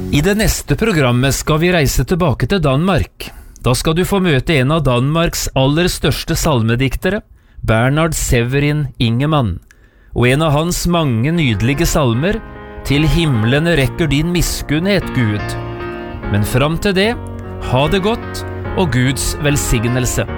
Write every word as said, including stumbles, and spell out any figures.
I det neste programmet skal vi reise tilbake til Danmark. Da skal du få møte en av Danmarks aller største salmediktere, Bernhard Severin Ingemann, og en av hans mange nydelige salmer, «Til himlene rekker din miskunnhet, Gud». Men fram til det, ha det godt og Guds velsignelse.